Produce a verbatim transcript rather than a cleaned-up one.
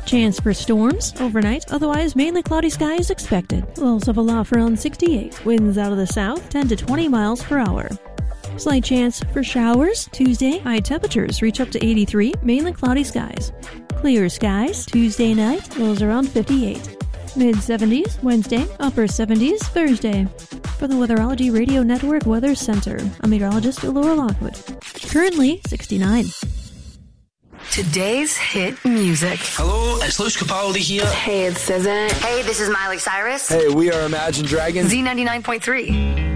Chance for storms overnight, otherwise mainly cloudy skies expected. Lows of a low for around sixty-eight. Winds out of the south, ten to twenty miles per hour. Slight chance for showers Tuesday. High temperatures reach up to eighty-three, mainly cloudy skies. Clear skies Tuesday night, lows around fifty-eight. Mid-seventies Wednesday, upper seventies Thursday. For the Weatherology Radio Network Weather Center, I'm meteorologist Laura Lockwood. Currently sixty-nine. Today's hit music. Hello, it's Luce Capaldi here. Hey, it's S Z A. Hey, this is Miley Cyrus. Hey, we are Imagine Dragons. Z ninety-nine point three.